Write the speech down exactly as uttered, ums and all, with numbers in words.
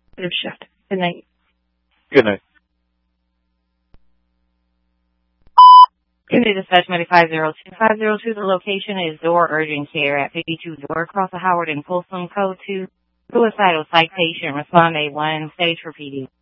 Good shift. Good night. Good night. Good day, dispatch five zero two. five zero two, the location is Door Urgent Care at fifty-two Door across the Howard and Folsom. Code two. Suicidal citation. Respond A one. Stage for P D.